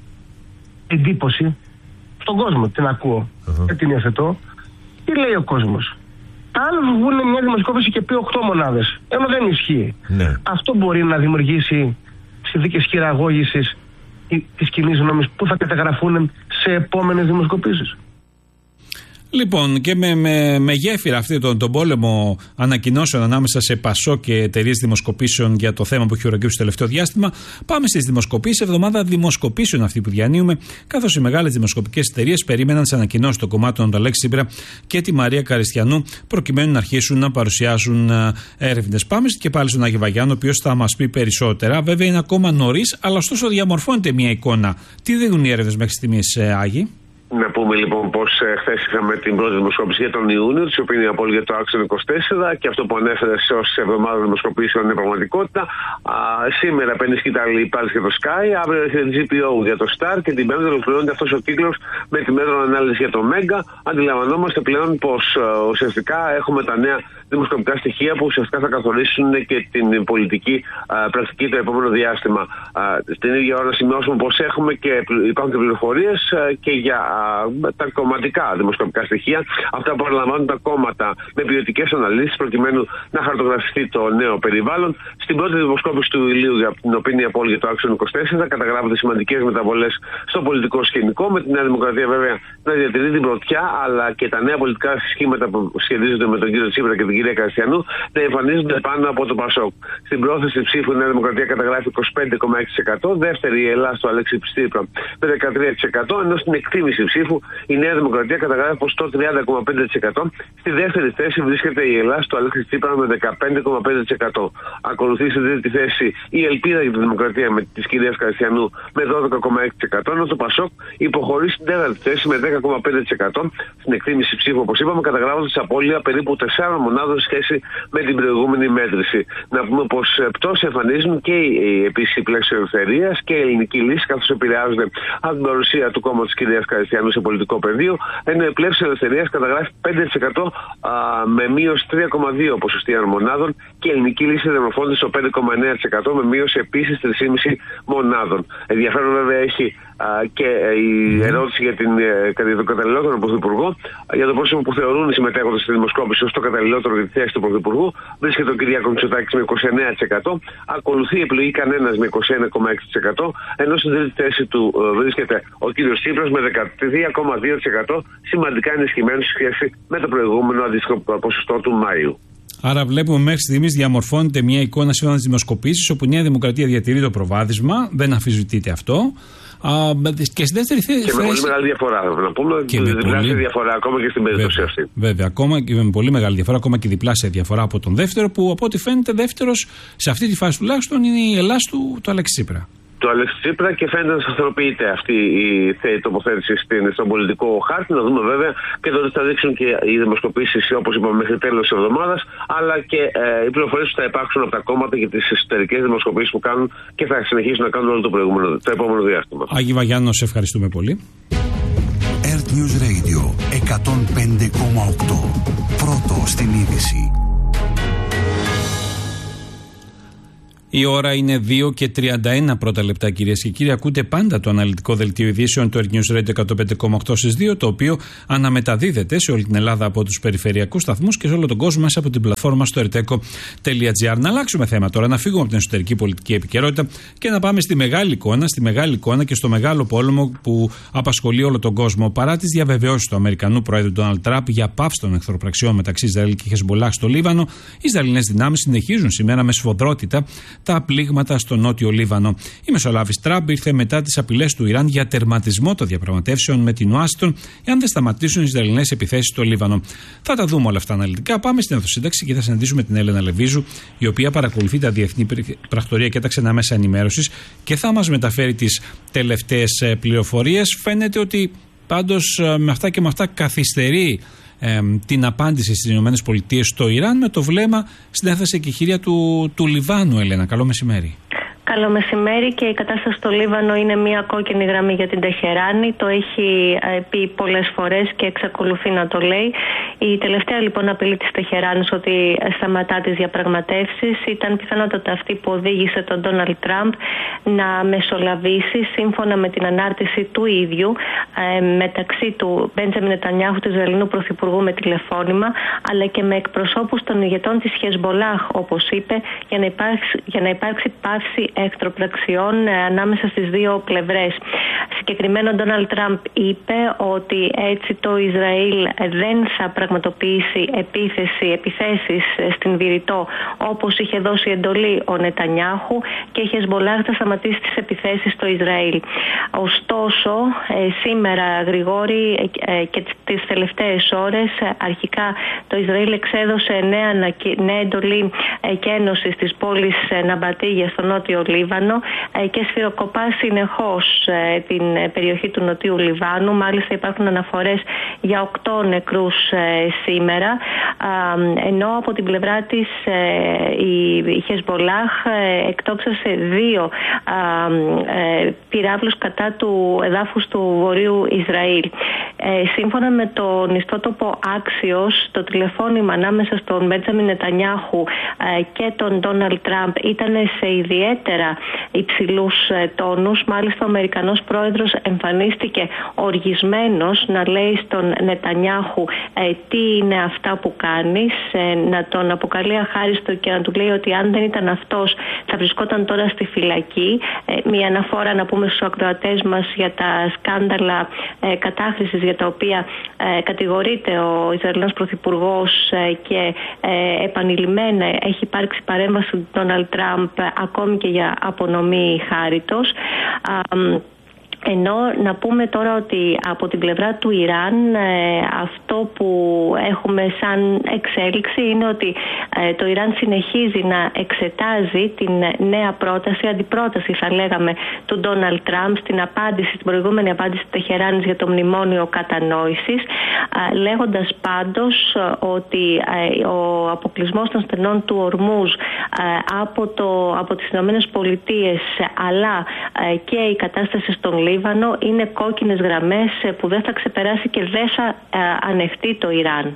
H: εντύπωση στον κόσμο, την ακούω uh-huh. και την υιοθετώ. Τι λέει ο κόσμος? Αν βγουν μια δημοσκόπηση και πει οκτώ μονάδες, ενώ δεν ισχύει, ναι. αυτό μπορεί να δημιουργήσει συνθήκες χειραγώγησης της κοινής γνώμης που θα καταγραφούν σε επόμενες δημοσκοπήσεις.
A: Λοιπόν, και με, με, με γέφυρα αυτή τον, τον πόλεμο ανακοινώσεων ανάμεσα σε Πασόκ και εταιρείες δημοσκοπήσεων για το θέμα που έχει ορακίσει το τελευταίο διάστημα, πάμε στις δημοσκοπήσεις. Εβδομάδα δημοσκοπήσεων αυτή που διανύουμε, καθώς οι μεγάλες δημοσκοπικές εταιρείες περίμεναν τις ανακοινώσεις των κομμάτων του Αλέξη Τσίπρα και τη Μαρία Καριστιανού, προκειμένου να αρχίσουν να παρουσιάζουν έρευνες. Πάμε και πάλι στον Άγιο Βαγιάννη, ο οποίος θα μας πει περισσότερα. Βέβαια είναι ακόμα νωρίς, αλλά ωστόσο διαμορφώνεται μια εικόνα. Τι δίνουν οι έρευνες μέχρι στιγμής, Άγιοι?
B: Να πούμε λοιπόν πως ε, χθες είχαμε την πρώτη δημοσκόπηση για τον Ιούνιο, της οποίας είναι απόλυτη για το άξονα είκοσι τέσσερα και αυτό που ανέφερε ως εβδομάδα δημοσκοπήσεων είναι πραγματικότητα. Α, σήμερα παίρνει σκητάλη πάλι για το Sky, αύριο έχει τζι πι ο για το Star και την Πέμπτη ολοκληρώνεται αυτός ο κύκλος με τη μέτρο ανάλυση για το Μέγκα. Αντιλαμβανόμαστε πλέον πως ε, ουσιαστικά έχουμε τα νέα δημοσκοπικά στοιχεία που ουσιαστικά θα καθορίσουν και την πολιτική α, πρακτική το επόμενο διάστημα. Α, στην ίδια ώρα σημειώσουμε πως έχουμε και υπάρχουν και πληροφορίες α, και για α, τα κομματικά δημοσκοπικά στοιχεία, αυτά που περιλαμβάνουν τα κόμματα με ποιοτικές αναλύσεις προκειμένου να χαρτογραφηθεί το νέο περιβάλλον. Στην πρώτη δημοσκόπηση του Ηλίου, για την οποία είναι απόλυτη για το άξονα είκοσι τέσσερα, καταγράφονται σημαντικές μεταβολές στο πολιτικό σκηνικό, με τη Νέα Δημοκρατία βέβαια να διατηρεί την πρωτιά, αλλά και τα νέα πολιτικά σχήματα που σχετίζονται με τον κύριο Τσίπρα και την κυρία Καριστιανού να εμφανίζονται πάνω από το Πασόκ. Στην πρόθεση ψήφου η Νέα Δημοκρατία καταγράφει είκοσι πέντε κόμμα έξι τοις εκατό, δεύτερη η Ελλάδα στο Αλέξη Τσίπρα με δεκατρία τοις εκατό, ενώ στην εκτίμηση ψήφου η Νέα Δημοκρατία καταγράφει ποσοστό τριάντα κόμμα πέντε τοις εκατό. Στη δεύτερη θέση βρίσκεται η Ελλάδα στο Αλέξη Τσίπρα με δεκαπέντε κόμμα πέντε τοις εκατό. Ακολουθεί στη τρίτη θέση η Ελπίδα για τη Δημοκρατία με τη κυρία Καριστιανού με δώδεκα κόμμα έξι τοις εκατό, ενώ το Πασόκ υποχωρεί στην τέταρτη θέση με δέκα κόμμα πέντε τοις εκατό. Στην εκτίμηση ψήφου, όπως είπαμε, καταγράφοντας απώλεια περίπου τεσσάρων μονάδων σε σχέση με την προηγούμενη μέτρηση. Να πούμε πως πτώση εμφανίζουν και η επίση πλαίσιο ελευθερίας και η ελληνική λύση, καθώς επηρεάζονται από την παρουσία του κόμματος της κυρίας Καριστιανού σε πολιτικό πεδίο, ενώ η πλαίσιο ελευθερίας καταγράφει πέντε τοις εκατό α, με μείωση τρία κόμμα δύο ποσοστιαίων μονάδων και η ελληνική λύση διαμορφώνεται στο πέντε κόμμα εννέα τοις εκατό με μείωση επίσης τρία κόμμα πέντε μονάδων. Ενδιαφέρον βέβαια έχει α, και η ερώτηση για, την, για τον καταλληλότερο Πρωθυπουργό, για το πρόσωπο που θεωρούν οι συμμετέχοντες στη δημοσκόπηση ως το καταλληλότερο για τη θέση του Πρωθυπουργού. Βρίσκεται ο Κυριάκος Μητσοτάκης με είκοσι εννέα τοις εκατό, ακολουθεί η επιλογή κανένας με είκοσι ένα κόμμα έξι τοις εκατό, ενώ στην τρίτη θέση του βρίσκεται ο κύριος Τσίπρας με δεκατρία κόμμα δύο τοις εκατό, σημαντικά ενισχυμένο σε σχέση με το προηγούμενο αντίστοιχο ποσοστό του Μάιου.
A: Άρα βλέπουμε μέχρι στιγμής διαμορφώνεται μια εικόνα σύμφωνα με τις δημοσκοπήσεις, όπου η Νέα Δημοκρατία διατηρεί το προβάδισμα, δεν αμφισβητείται αυτό. Α, και στη δεύτερη θέση.
B: Και με πολύ μεγάλη διαφορά, να πούμε. Και με διπλάσια διαφορά ακόμα και στην περίπτωση αυτή.
A: Βέβαια, ακόμα και με πολύ μεγάλη διαφορά, ακόμα και διπλάσια διαφορά από τον δεύτερο, που από ό,τι φαίνεται δεύτερος σε αυτή τη φάση τουλάχιστον είναι η Ελλάς του, του Αλέξη Τσίπρα.
B: Του Αλέξη Τσίπρα και φαίνεται να σταθεροποιείται αυτή η τοποθέτηση στον πολιτικό χάρτη. Να δούμε βέβαια και τότε θα δείξουν και οι δημοσκοπήσεις, όπως είπαμε, μέχρι τέλος της εβδομάδας, αλλά και ε, οι πληροφορίες που θα υπάρξουν από τα κόμματα για τις εσωτερικές δημοσκοπήσεις που κάνουν και θα συνεχίσουν να κάνουν όλο το, προηγούμενο, το επόμενο διάστημα.
A: Άγιο Βαγιάννη, σε ευχαριστούμε πολύ.
C: Earth News Radio εκατόν πέντε κόμμα οκτώ. Πρώτο στην είδηση.
A: Η ώρα είναι δύο και τριάντα ένα πρώτα λεπτά, κυρίες και κύριοι. Ακούτε πάντα το αναλυτικό δελτίο ειδήσεων του Air News Radio εκατόν πέντε κόμμα οκτώ στις δύο, το οποίο αναμεταδίδεται σε όλη την Ελλάδα από τους περιφερειακούς σταθμούς και σε όλο τον κόσμο μέσα από την πλατφόρμα στο ερτέκο τελεία τζι άρ. Να αλλάξουμε θέμα τώρα, να φύγουμε από την εσωτερική πολιτική επικαιρότητα και να πάμε στη μεγάλη εικόνα, στη μεγάλη εικόνα και στο μεγάλο πόλεμο που απασχολεί όλο τον κόσμο. Παρά τις διαβεβαιώσεις του Αμερικανού Πρόεδρου Ντόναλντ Τραμπ για πάυση των εχθροπραξιών μεταξύ Ισραήλ και Χεσμολάχ στο Λίβανο, οι Ισραηλινές δυνάμεις συνεχίζουν σήμερα με σφοδρότητα τα πλήγματα στο νότιο Λίβανο. Η μεσολάβηση Τραμπ ήρθε μετά τις απειλές του Ιράν για τερματισμό των διαπραγματεύσεων με την Ουάσιγκτον, εάν δεν σταματήσουν οι Ισραηλινές επιθέσεις στο Λίβανο. Θα τα δούμε όλα αυτά αναλυτικά. Πάμε στην Εθνοσύνταξη και θα συναντήσουμε την Έλενα Λεβίζου, η οποία παρακολουθεί τα διεθνή πρακτορία και τα ξενά μέσα ενημέρωσης και θα μας μεταφέρει τις τελευταίες πληροφορίες. Φαίνεται ότι πάντως με αυτά και με αυτά καθυστερεί Ε, την απάντηση στις ΗΠΑ στο Ιράν με το βλέμμα στην έθεση και χειρία του, του Λιβάνου. Έλενα, καλό μεσημέρι.
J: Καλό μεσημέρι. Και η κατάσταση στο Λίβανο είναι μια κόκκινη γραμμή για την Τεχεράνη. Το έχει ε, πει πολλές φορές και εξακολουθεί να το λέει. Η τελευταία λοιπόν απειλή της Τεχεράνης ότι σταματά τις διαπραγματεύσεις ήταν πιθανότατα αυτή που οδήγησε τον Ντόναλντ Τραμπ να μεσολαβήσει σύμφωνα με την ανάρτηση του ίδιου ε, μεταξύ του Μπέντζαμιν Νετανιάχου, του Ισραηλινού Πρωθυπουργού, με τηλεφώνημα, αλλά και με εκπροσώπους των ηγετών της Χεσμολάχ, όπως είπε, για να υπάρξει, για να υπάρξει πάυση εχθροπραξιών ανάμεσα στις δύο πλευρές. Συγκεκριμένα ο Ντόναλντ Τραμπ είπε ότι έτσι το Ισραήλ δεν θα πραγματοποιήσει επίθεση, επιθέσεις στην Βηρητό όπως είχε δώσει εντολή ο Νετανιάχου, και η Χεσμολάχ θα σταματήσει τις επιθέσεις στο Ισραήλ. Ωστόσο, σήμερα, Γρηγόρη, και τις τελευταίες ώρες, αρχικά το Ισραήλ εξέδωσε νέα, νέα εντολή εκένωσης της πόλης Ναμπατίγια στο νότιο Λίβανο και σφυροκοπά συνεχώς την περιοχή του νοτιού Λιβάνου. Μάλιστα υπάρχουν αναφορές για οκτώ νεκρούς σήμερα, ενώ από την πλευρά της η Χεσμολάχ εκτόξασε δύο πυράβλους κατά του εδάφους του Βορείου Ισραήλ. Σύμφωνα με τον ιστότοπο Axios, το τηλεφώνημα ανάμεσα στον Μπέντζαμιν Νετανιάχου και τον Ντόναλντ Τραμπ ήταν σε ιδιαίτερα υψηλούς τόνους. Μάλιστα ο Αμερικανός πρόεδρος εμφανίστηκε οργισμένος να λέει στον Νετανιάχου ε, τι είναι αυτά που κάνεις, ε, να τον αποκαλεί αχάριστο και να του λέει ότι αν δεν ήταν αυτός θα βρισκόταν τώρα στη φυλακή. Ε, μια αναφορά να πούμε στους ακροατές μας για τα σκάνδαλα ε, κατάχρησης για τα οποία ε, κατηγορείται ο Ισραηλινός Πρωθυπουργός ε, και ε, επανειλημμένα έχει υπάρξει παρέμβαση του Ντόναλντ Τραμπ ακόμη και για απονομή χάριτος. Ενώ να πούμε τώρα ότι από την πλευρά του Ιράν ε, αυτό που έχουμε σαν εξέλιξη είναι ότι ε, το Ιράν συνεχίζει να εξετάζει την νέα πρόταση, αντιπρόταση θα λέγαμε, του Ντόναλντ Τραμπ στην απάντηση, την προηγούμενη απάντηση του Τεχεράνης για το μνημόνιο κατανόησης, ε, λέγοντας πάντως ότι ε, ο αποκλεισμός των στενών του Ορμούζ ε, από, το, από τις Ηνωμένες Πολιτείες αλλά ε, και η κατάσταση στον Λίβανο είναι κόκκινες γραμμές που δεν θα ξεπεράσει και δεν θα ανεχτεί το Ιράν.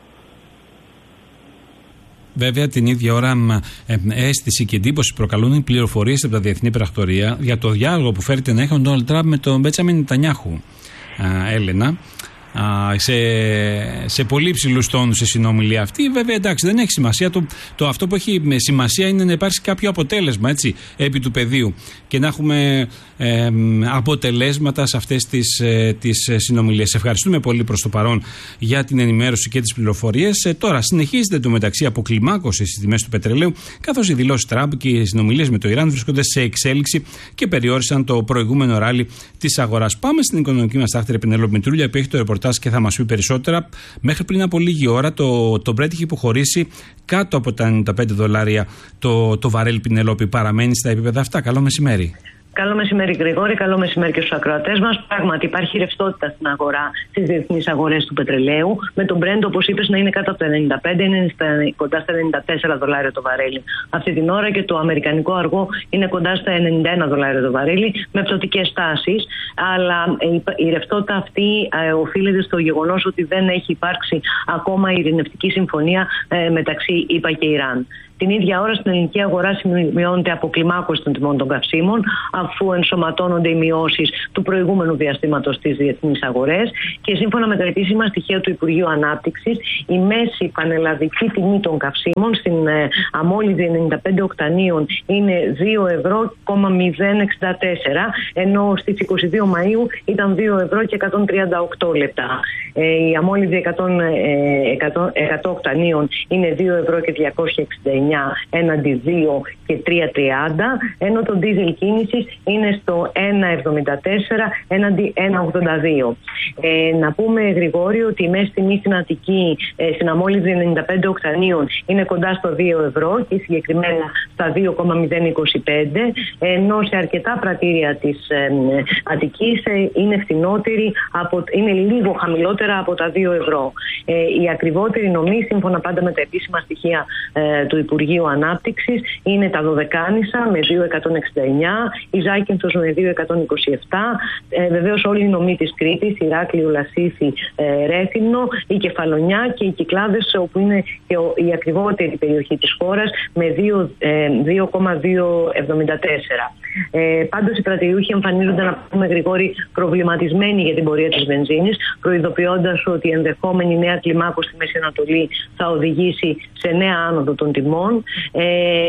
A: Βέβαια, την ίδια ώρα αίσθηση και εντύπωση προκαλούν οι πληροφορίες από τα διεθνή πρακτορία για το διάλογο που φέρεται να έχει ο Ντόναλντ Τραμπ με τον Μπέντζαμιν Νετανιάχου. Έλενα, σε, σε πολύ υψηλούς τόνους η συνομιλία αυτή. Βέβαια, εντάξει, δεν έχει σημασία. Το, το αυτό που έχει σημασία είναι να υπάρξει κάποιο αποτέλεσμα, έτσι, επί του πεδίου και να έχουμε ε, αποτελέσματα σε αυτές τις, ε, τις συνομιλίες. Ευχαριστούμε πολύ προς το παρόν για την ενημέρωση και τις πληροφορίες. Ε, τώρα, συνεχίζεται το μεταξύ αποκλιμάκωση στις τιμές του πετρελαίου, καθώς οι δηλώσεις Τραμπ και οι συνομιλίες με το Ιράν βρίσκονται σε εξέλιξη και περιόρισαν το προηγούμενο ράλι της αγοράς. Πάμε στην οικονομική μας τάχτηρη Πενέλοπη Μητρούλια, που έχει το ρεπορτάζ και θα μας πει περισσότερα. Μέχρι πριν από λίγη ώρα το, το Brent είχε υποχωρήσει κάτω από τα ενενήντα πέντε δολάρια το, το βαρέλ, Πινελόπη. Παραμένει στα επίπεδα αυτά. Καλό μεσημέρι.
K: Καλό μεσημέρι, Γρηγόρη. Καλό μεσημέρι και στους ακροατές μας. Πράγματι, υπάρχει ρευστότητα στην αγορά, στις διεθνείς αγορές του πετρελαίου. Με τον Brent, όπως είπες, να είναι κάτω από τα ενενήντα πέντε, είναι στα, κοντά στα ενενήντα τέσσερα δολάρια το βαρέλι αυτή την ώρα, και το αμερικανικό αργό είναι κοντά στα ενενήντα ένα δολάρια το βαρέλι, με πτωτικές τάσεις. Αλλά η, η ρευστότητα αυτή ε, οφείλεται στο γεγονός ότι δεν έχει υπάρξει ακόμα η ειρηνευτική συμφωνία ε, μεταξύ ΗΠΑ και Ιράν. Την ίδια ώρα στην ελληνική αγορά σημειώνεται αποκλιμάκωση των τιμών των καυσίμων, αφού ενσωματώνονται οι μειώσεις του προηγούμενου διαστήματος στις διεθνείς αγορές, και σύμφωνα με τα επίσημα στοιχεία του Υπουργείου Ανάπτυξης, η μέση πανελλαδική τιμή των καυσίμων στην ε, αμόλυδη ενενήντα πέντε οκτανίων είναι δύο ευρώ και μηδέν εξήντα τέσσερα, ενώ στις είκοσι δύο Μαΐου ήταν δύο ευρώ και εκατόν τριάντα οκτώ λεπτά. Ε, η αμόλυδη εκατό οκτανίων είναι δύο ευρώ και διακόσια εξήντα εννιά έναντι δύο και τρία τριάντα, ενώ το ντίζελ κίνησης είναι στο ένα εβδομήντα τέσσερα έναντι ένα ογδόντα δύο. Ε, να πούμε, Γρηγόρη, ότι η μέση τιμή στην Αττική ε, στην αμόλυδη ενενήντα πέντε οκτανίων είναι κοντά στο δύο ευρώ και συγκεκριμένα στα δύο κόμμα μηδέν είκοσι πέντε, ενώ σε αρκετά πρατήρια της ε, Αττικής ε, είναι φθηνότερη, από, είναι λίγο χαμηλότερα από τα δύο ευρώ. Ε, η ακριβότερη νομή, σύμφωνα πάντα με τα επίσημα στοιχεία ε, του Υπουργείου Ανάπτυξης, είναι τα Δωδεκάνησα με δύο εκατόν εξήντα εννιά, η Ζάκυνθος με δύο εκατόν είκοσι επτά, ε, βεβαίως όλοι οι νομοί της Κρήτης, Ηράκλειο, Λασίθι, ε, Ρέθυμνο, η Κεφαλονιά και οι Κυκλάδες, όπου είναι και ο, η ακριβότερη περιοχή της χώρας, με δύο κόμμα διακόσια εβδομήντα τέσσερα. Ε, πάντως οι πρατηριούχοι εμφανίζονται, να πούμε, Γρηγόρη, προβληματισμένοι για την πορεία της βενζίνης, προειδοποιώντας ότι η ενδεχόμενη νέα κλιμάκωση στη Μέση Ανατολή θα οδηγήσει σε νέα άνοδο των τιμών, ε,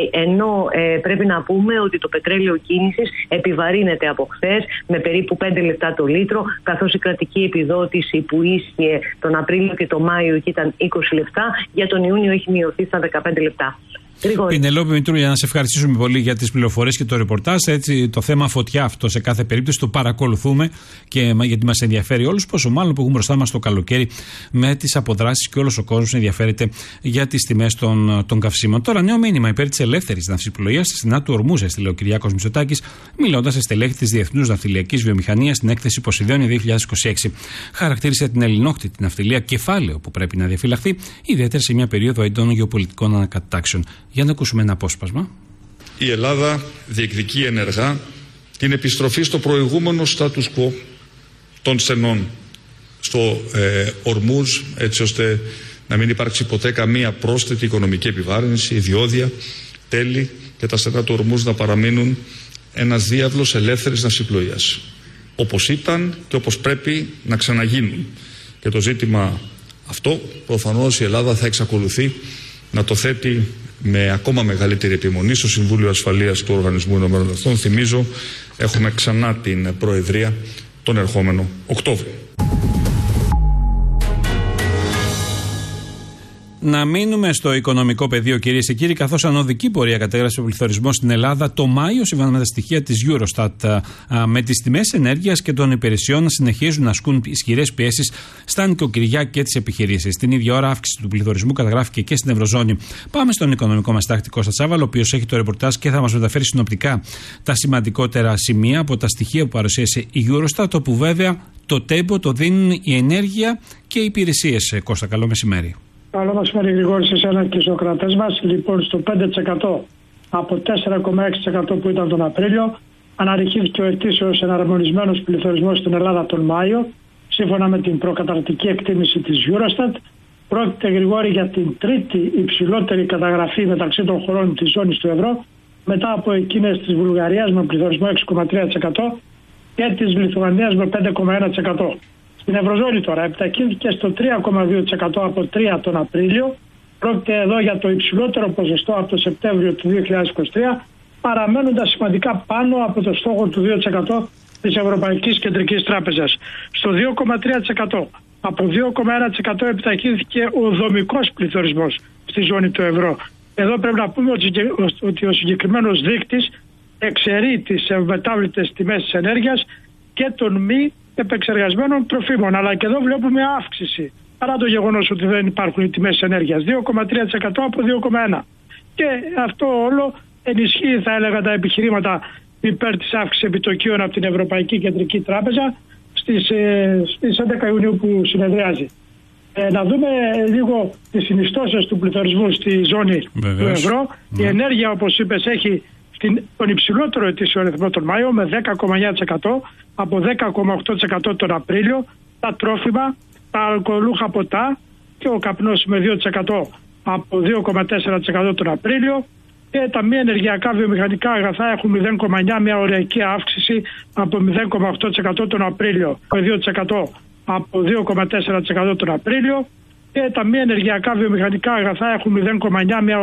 K: ενώ ε, πρέπει να πούμε ότι το πετρέλαιο κίνησης επιβαρύνεται από χθες με περίπου πέντε λεπτά το λίτρο, καθώς η κρατική επιδότηση που ίσχυε τον Απρίλιο και τον Μάιο και ήταν είκοσι λεπτά, για τον Ιούνιο έχει μειωθεί στα δεκαπέντε λεπτά.
A: Πινελόπη Μητρούλια, να σε ευχαριστήσουμε πολύ για τις πληροφορίες και το ρεπορτάζ. Έτσι, το θέμα φωτιά αυτό σε κάθε περίπτωση το παρακολουθούμε, και γιατί μας ενδιαφέρει όλους, πόσο μάλλον που έχουμε μπροστά μας το καλοκαίρι με τις αποδράσεις, και όλος ο κόσμος ενδιαφέρεται για τις τιμές των, των καυσίμων. Τώρα, νέο μήνυμα υπέρ της ελεύθερης ναυσιπλοείας στη στενά του Ορμούζα, έστειλε ο Κυριάκος Μητσοτάκης, μιλώντας σε στελέχη της Διεθνούς Ναυτιλιακής Βιομηχανίας στην έκθεση Ποσειδόνια δύο χιλιάδες είκοσι έξι. Χαρακτήρισε την ελληνόκτητη ναυτιλία κεφάλαιο που πρέπει να διαφυλαχθεί, ιδιαίτερα σε μια περίοδο έντονων γεωπολιτικών ανακατάξεων. Για να ακούσουμε ένα απόσπασμα.
L: Η Ελλάδα διεκδικεί ενεργά την επιστροφή στο προηγούμενο status quo των στενών στο ε, Ορμούζ, έτσι ώστε να μην υπάρξει ποτέ καμία πρόσθετη οικονομική επιβάρυνση, διόδια, τέλη, και τα στενά του Ορμούζ να παραμείνουν ένας διάβλος ελεύθερης ναυσιπλοείας, όπως ήταν και όπως πρέπει να ξαναγίνουν. Και το ζήτημα αυτό προφανώς η Ελλάδα θα εξακολουθεί να το θέτει με ακόμα μεγαλύτερη επιμονή στο Συμβούλιο Ασφαλείας του Οργανισμού Ηνωμένων Εθνών. Θυμίζω, έχουμε ξανά την Προεδρία τον ερχόμενο Οκτώβριο.
A: Να μείνουμε στο οικονομικό πεδίο, κυρίες και κύριοι, καθώς ανωδική πορεία κατέγραψε ο πληθωρισμός στην Ελλάδα το Μάιο, σύμφωνα με τα στοιχεία της Eurostat, με τις τιμές ενέργειας και των υπηρεσιών να συνεχίζουν να ασκούν ισχυρές πιέσεις στα νοικοκυριά και τις επιχειρήσεις. Την ίδια ώρα, αύξηση του πληθωρισμού καταγράφηκε και στην Ευρωζώνη. Πάμε στον οικονομικό μας τάκτη Κώστα Τσάβαλο, ο οποίος έχει το ρεπορτάζ και θα μας μεταφέρει συνοπτικά τα σημαντικότερα σημεία από τα στοιχεία που παρουσίασε η Eurostat, όπου βέβαια το τέμπο το δίνουν η ενέργεια και οι υπηρεσίες. Κώστα, καλό μεσημέρι.
M: Καλό μεσημέρι, Γρηγόρη, σε εσένα και στους κρατές μας. Λοιπόν, στο πέντε τοις εκατό από τέσσερα κόμμα έξι τοις εκατό που ήταν τον Απρίλιο, αναρριχήθηκε ο ετήσιος εναρμονισμένος πληθωρισμός στην Ελλάδα τον Μάιο, σύμφωνα με την προκαταρκτική εκτίμηση της Eurostat. Πρόκειται, Γρηγόρη, για την τρίτη υψηλότερη καταγραφή μεταξύ των χωρών της ζώνης του ευρώ, μετά από εκείνες της Βουλγαρίας με πληθωρισμό έξι κόμμα τρία τοις εκατό και της Λιθουανίας με πέντε κόμμα ένα τοις εκατό. Στην Ευρωζώνη τώρα επιταχύνθηκε στο τρία κόμμα δύο τοις εκατό από τρία τον Απρίλιο. Πρόκειται εδώ για το υψηλότερο ποσοστό από το Σεπτέμβριο του δύο χιλιάδες είκοσι τρία, παραμένοντας σημαντικά πάνω από το στόχο του δύο τοις εκατό της Ευρωπαϊκής Κεντρικής Τράπεζας. Στο δύο κόμμα τρία τοις εκατό από δύο κόμμα ένα τοις εκατό επιταχύνθηκε ο δομικός πληθωρισμός στη ζώνη του ευρώ. Εδώ πρέπει να πούμε ότι ο συγκεκριμένος δείκτης εξαιρεί τις ευμετάβλητες τιμές της ενέργειας και των μη επεξεργασμένων τροφίμων. Αλλά και εδώ βλέπουμε αύξηση, παρά το γεγονός ότι δεν υπάρχουν οι τιμές ενέργειας. δύο κόμμα τρία τοις εκατό από δύο κόμμα ένα τοις εκατό. Και αυτό όλο ενισχύει, θα έλεγα, τα επιχειρήματα υπέρ της αύξησης επιτοκίων από την Ευρωπαϊκή Κεντρική Τράπεζα στις, ε, στις έντεκα Ιουνίου που συνεδριάζει. Ε, να δούμε λίγο τις συνιστώσεις του πληθωρισμού στη ζώνη Βεβαίως. του ευρώ. Ναι. Η ενέργεια, όπως είπες, έχει την, τον υψηλότερο ετήσιο ρυθμό τον Μάιο με δέκα κόμμα εννιά τοις εκατό από δέκα κόμμα οκτώ τοις εκατό τον Απρίλιο. Τα τρόφιμα, τα αλκοολούχα ποτά και ο καπνός με δύο τοις εκατό από δύο κόμμα τέσσερα τοις εκατό τον Απρίλιο. Και τα μη ενεργειακά βιομηχανικά αγαθά έχουν μηδέν κόμμα εννιά τοις εκατό, μια ωριακή αύξηση από μηδέν κόμμα οκτώ τοις εκατό τον Απρίλιο με δύο τοις εκατό από δύο κόμμα τέσσερα τοις εκατό τον Απρίλιο. Και τα μη ενεργειακά βιομηχανικά αγαθά έχουν μηδέν κόμμα εννιά τοις εκατό, μια